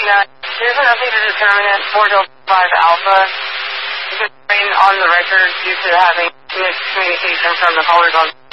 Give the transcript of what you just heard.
There's nothing to determine at 405 Alpha. It's on the record due to having miscommunication from the callers on